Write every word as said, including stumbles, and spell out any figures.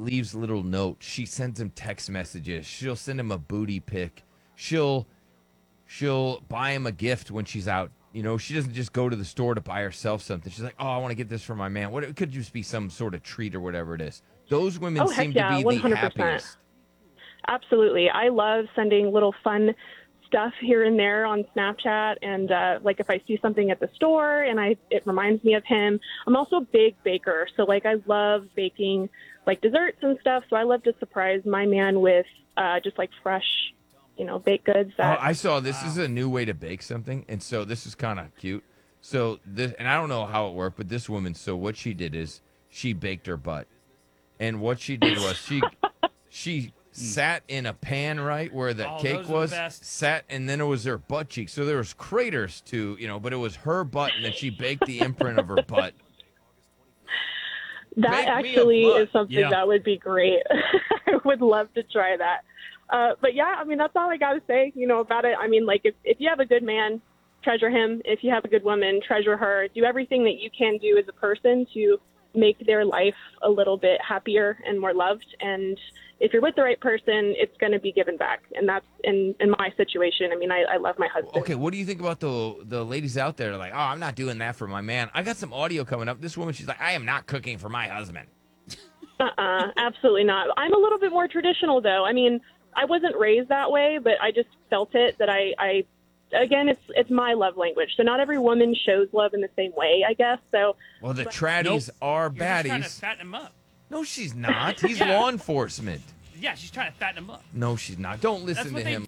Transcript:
leaves little notes. She sends him text messages. She'll send him a booty pic. She'll she'll buy him a gift when she's out. You know, she doesn't just go to the store to buy herself something. She's like, oh, I want to get this for my man. What it could just be some sort of treat or whatever it is. Those women Oh, heck seem yeah, to be one the hundred percent. happiest. Absolutely. I love sending little fun stuff here and there on Snapchat. And uh, like if I see something at the store and I it reminds me of him. I'm also a big baker. So like I love baking like desserts and stuff. So I love to surprise my man with uh, just like fresh, you know, baked goods. Oh, That I saw this is a new way to bake something, and so this is kind of cute. So this, and I don't know how it worked, but this woman, so what she did is she baked her butt, and what she did was she she sat in a pan right where the Oh, cake those are the was, best. sat, and then it was her butt cheek. So there was craters to you know, but it was her butt, and then she baked the imprint of her butt. that Bake me a actually butt. is something Yeah. that would be great. I would love to try that. Uh, but yeah, I mean, that's all I got to say, you know, about it. I mean, like if, if you have a good man, treasure him. If you have a good woman, treasure her. Do everything that you can do as a person to make their life a little bit happier and more loved. And if you're with the right person, it's going to be given back. And that's in, in my situation. I mean, I, I love my husband. Okay, what do you think about the the ladies out there like, oh, I'm not doing that for my man? I got some audio coming up. This woman, she's like, I am not cooking for my husband. Uh-uh, absolutely not. I'm a little bit more traditional, though. I mean, I wasn't raised that way, but I just felt it that I, I again, it's it's my love language. So not every woman shows love in the same way, I guess. So Well, the tradies Nope. are You're just trying to baddies. fatten him up. No, she's not. He's Yeah. law enforcement. Yeah, she's trying to fatten him up. No, she's not. Don't listen That's to what they him.